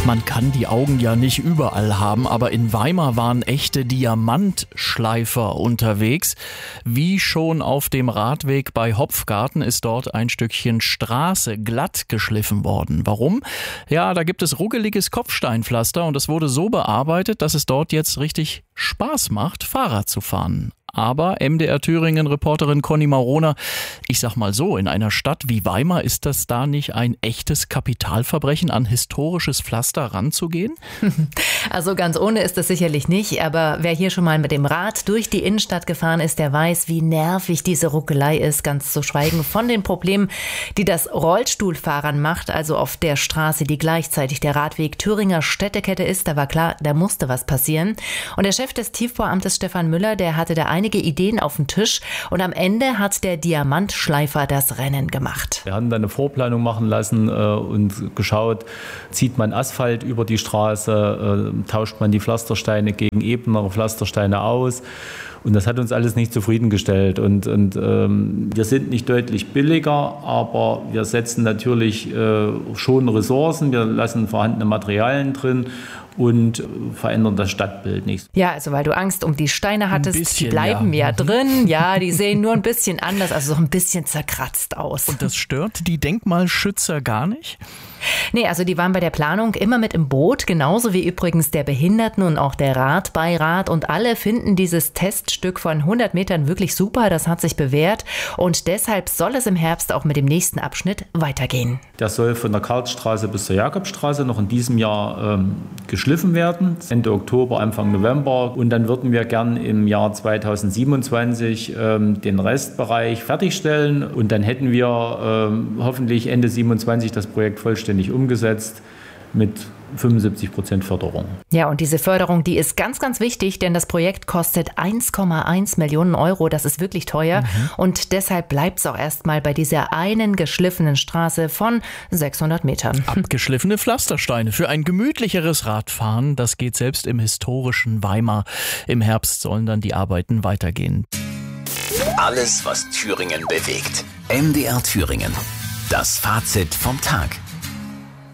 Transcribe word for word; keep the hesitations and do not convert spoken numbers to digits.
Man kann die Augen ja nicht überall haben, aber in Weimar waren echte Diamantschleifer unterwegs. Wie schon auf dem Radweg bei Hopfgarten ist dort ein Stückchen Straße glatt geschliffen worden. Warum? Ja, da gibt es ruckeliges Kopfsteinpflaster und es wurde so bearbeitet, dass es dort jetzt richtig Spaß macht, Fahrrad zu fahren. Aber M D R Thüringen-Reporterin Conny Maroner, ich sag mal so, in einer Stadt wie Weimar ist das da nicht ein echtes Kapitalverbrechen, an historisches Pflaster ranzugehen? Also ganz ohne ist es sicherlich nicht, aber wer hier schon mal mit dem Rad durch die Innenstadt gefahren ist, der weiß, wie nervig diese Ruckelei ist, ganz zu schweigen von den Problemen, die das Rollstuhlfahrern macht, also auf der Straße, die gleichzeitig der Radweg Thüringer Städtekette ist. Da war klar, da musste was passieren. Und der Chef des Tiefbauamtes Stefan Müller, der hatte da einige Ideen auf dem Tisch und am Ende hat der Diamantschleifer das Rennen gemacht. Wir haben dann eine Vorplanung machen lassen äh, und geschaut, zieht man Asphalt über die Straße, äh, tauscht man die Pflastersteine gegen ebenere Pflastersteine aus. Und das hat uns alles nicht zufriedengestellt. Und, und ähm, wir sind nicht deutlich billiger, aber wir setzen natürlich äh, schon Ressourcen, wir lassen vorhandene Materialien drin und verändern das Stadtbild nicht. Ja, also weil du Angst um die Steine hattest, bisschen, die bleiben ja. ja drin. Ja, die sehen nur ein bisschen anders, also so ein bisschen zerkratzt aus. Und das stört die Denkmalschützer gar nicht? Nee, also die waren bei der Planung immer mit im Boot, genauso wie übrigens der Behinderten- und auch der Radbeirat. Und alle finden dieses Teststück von hundert Metern wirklich super, das hat sich bewährt. Und deshalb soll es im Herbst auch mit dem nächsten Abschnitt weitergehen. Der soll von der Karlsstraße bis zur Jakobstraße noch in diesem Jahr ähm, geschliffen werden, Ende Oktober, Anfang November. Und dann würden wir gern im Jahr zweitausendsiebenundzwanzig ähm, den Restbereich fertigstellen. Und dann hätten wir ähm, hoffentlich Ende siebenundzwanzig das Projekt vollständig umgesetzt mit fünfundsiebzig Prozent Förderung. Ja, und diese Förderung, die ist ganz, ganz wichtig, denn das Projekt kostet eins Komma eins Millionen Euro. Das ist wirklich teuer. Mhm. Und deshalb bleibt es auch erstmal bei dieser einen geschliffenen Straße von sechshundert Metern. Abgeschliffene Pflastersteine für ein gemütlicheres Radfahren, das geht selbst im historischen Weimar. Im Herbst sollen dann die Arbeiten weitergehen. Alles, was Thüringen bewegt. M D R Thüringen. Das Fazit vom Tag.